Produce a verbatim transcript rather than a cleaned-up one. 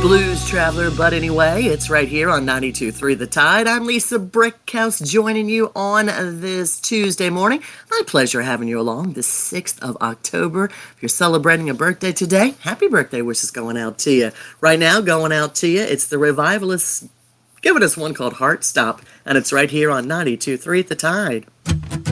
Blues Traveler, but anyway, it's right here on ninety-two point three The Tide. I'm Lisa Brickhouse joining you on this Tuesday morning. My pleasure having you along the sixth of October. If you're celebrating a birthday today, happy birthday wishes going out to you. Right now, going out to you, it's the Revivalists giving us one called Heart Stop, and it's right here on ninety-two point three The Tide.